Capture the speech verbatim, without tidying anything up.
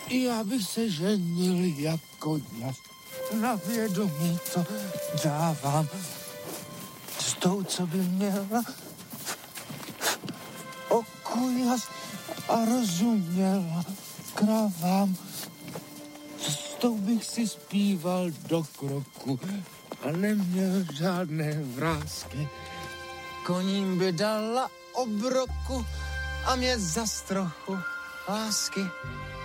Já bych se ženil jako jas. Na vědomí to dávám. S tou, co by měla oku jas a rozuměla krávám. S tou bych si zpíval do kroku a neměl žádné vrásky. Koním by dala obroku a mě zas trochu lásky.